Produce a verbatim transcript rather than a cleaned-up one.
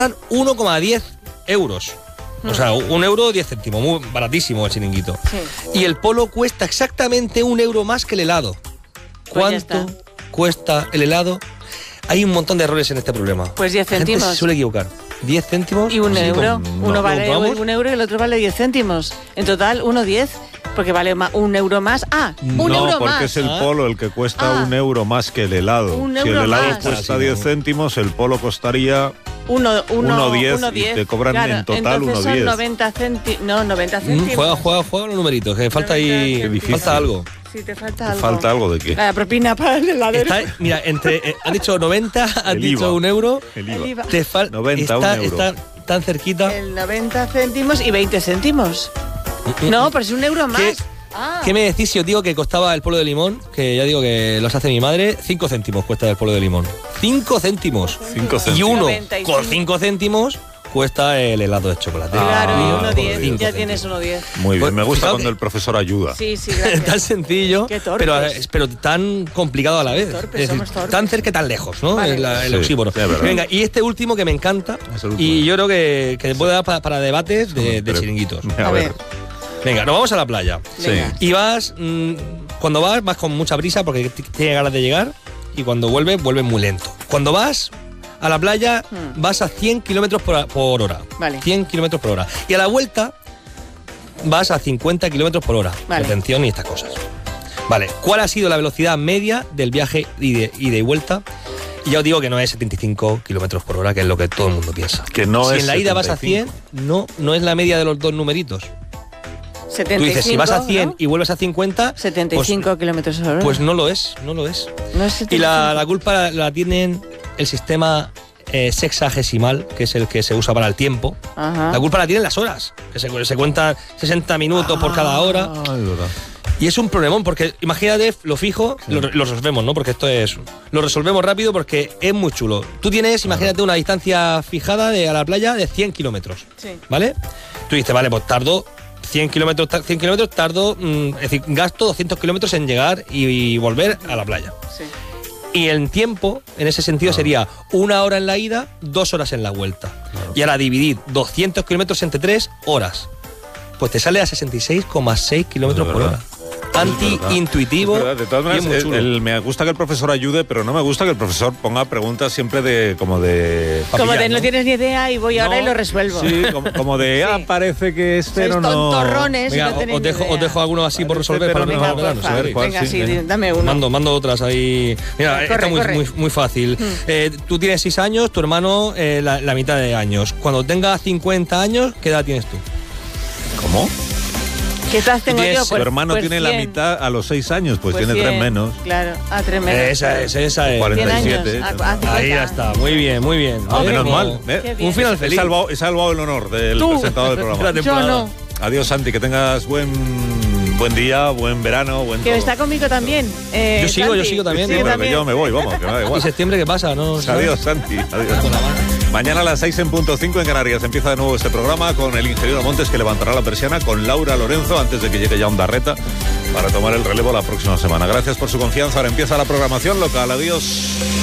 uno coma diez euros. O sea, un euro diez céntimos, muy baratísimo el chiringuito. Sí. Y el polo cuesta exactamente un euro más que el helado. Pues ¿Cuánto cuesta el helado? Hay un montón de errores en este problema. Pues diez céntimos. La gente se suele equivocar. diez céntimos. Y un sí, euro. Con, Uno no, vale no, un euro y el otro vale diez céntimos. En total, uno diez. Porque vale un euro más. Ah, un no, euro más. No, porque es el polo el que cuesta ah. un euro más que el helado. Un si euro el helado más. cuesta diez céntimos, el polo costaría uno, uno, uno diez uno diez. Y te cobran claro, en total uno son diez. noventa céntimos. No, noventa céntimos. Mm, juega, juega, juega los numeritos, que falta ahí. Falta algo. Sí, te falta ¿Te algo. ¿Falta algo de qué? La propina para el heladero. Está, mira, entre, eh, has dicho noventa, has el dicho IVA. un euro. El IVA. El IVA. Te falta noventa, está, un euro. está tan cerquita. El noventa céntimos y veinte céntimos. No, pero es un euro más. ¿Qué, ah. ¿Qué me decís si os digo que costaba el polo de limón? Que ya digo que los hace mi madre. cinco céntimos cuesta el polo de limón. cinco céntimos. cinco céntimos. Y uno noventa y cinco. con cinco céntimos cuesta el helado de chocolate. Claro, Ah, y uno diez. Ya céntimos. tienes uno diez. Muy bien, Pues, me gusta fijaos cuando que- el profesor ayuda. Sí, sí, gracias. Tan sencillo, Qué torpes. pero, pero tan complicado a la vez. torpes, es decir, somos torpes. tan cerca y tan lejos, ¿no? Vale. Es la- el Sí, oxímoron. sí, es verdad. Venga, y este último que me encanta, Es el último. y yo creo que, que puede dar para, para debates de, de Pero- chiringuitos. A, A ver. ver. Venga, nos vamos a la playa. Venga. Y vas, mmm, cuando vas, vas con mucha prisa porque t- tienes ganas de llegar, y cuando vuelves, vuelves muy lento. Cuando vas a la playa, Hmm. vas a cien kilómetros por, por hora. Vale. cien kilómetros por hora. Y a la vuelta, vas a cincuenta kilómetros por hora. Vale. Atención y estas cosas. Vale, ¿cuál ha sido la velocidad media del viaje ide ida y vuelta? Y ya os digo que no es setenta y cinco kilómetros por hora, que es lo que todo el mundo piensa. Que no si es en la ida vas a setenta y cien, cinco. no, no es la media de los dos numeritos. setenta y cinco, Tú dices, si vas a cien ¿no? y vuelves a cincuenta, setenta y cinco pues, kilómetros por hora. pues no lo es, no lo es. No es setenta y Y la, cinco. la culpa la, la tienen el sistema eh, sexagesimal, que es el que se usa para el tiempo. Ajá. La culpa la tienen las horas, que se, se cuentan sesenta minutos por cada hora. Ah, es verdad. Y es un problemón, porque imagínate, lo fijo, Sí. lo, lo resolvemos, ¿no? Porque esto es... Lo resolvemos rápido porque es muy chulo. Tú tienes, imagínate, una distancia fijada de, a la playa de cien kilómetros, Sí. ¿vale? Tú dices, vale, pues tardo cien kilómetros, cien kilómetros, tardo, mm, es decir, gasto doscientos kilómetros en llegar y, y volver a la playa. Sí. Y el tiempo, en ese sentido, Ah. sería una hora en la ida, dos horas en la vuelta. Claro. Y ahora dividir doscientos kilómetros entre tres horas. Pues te sale a sesenta y seis coma seis kilómetros Es por verdad. hora. Anti-intuitivo. Es verdad, de todas y maneras, muy el- chulo. el- me gusta que el profesor ayude, pero no me gusta que el profesor ponga preguntas siempre de como de... Pa' Como pillar, de no ¿no? tienes ni idea y voy ahora y lo resuelvo. Sí, como, como de, ah, Sí. parece que este Sois no... no... tontorrones y Venga, no o- tenéis os, dejo, ni idea. os dejo alguno así por Parece, resolver pero para no, no Venga, por verano. porfa. a ver, ¿cuál? Venga, Sí, sí, venga. dame uno. Mando, mando otras ahí. Mira, Corre, está muy, corre. muy, muy fácil. Eh, tú tienes seis años, tu hermano eh, la, la mitad de años. Cuando tengas cincuenta años, ¿qué edad tienes tú? ¿Cómo? ¿Qué edad tengo Tienes- yo? Tu Pues, hermano pues tiene la cien. mitad a los seis años, pues, Pues tiene tres cien. menos. Claro, a tres menos. Esa es, esa es. cuarenta y cien siete. años. A- a Ahí ya cincuenta. está, muy bien, muy bien. Ah, ¿Eh? menos Como- mal. ¿eh? Qué bien. Un final He feliz. salvado, he salvado el honor del Tú. presentador del La programa. temporada. Yo no. Adiós, Santi, que tengas buen, buen día, buen verano, buen Que todo. está conmigo también. eh, Yo sigo, yo Santi. sigo también, Sí, ¿no? pero que también. yo me voy, vamos, que me da ¿Y igual. septiembre qué pasa? ¿No? ¿sabes? Adiós, Santi. Adiós. Mañana a las seis en punto cinco en Canarias empieza de nuevo este programa con el ingeniero Montes que levantará la persiana con Laura Lorenzo antes de que llegue ya Ondarreta para tomar el relevo la próxima semana. Gracias por su confianza. Ahora empieza la programación local. Adiós.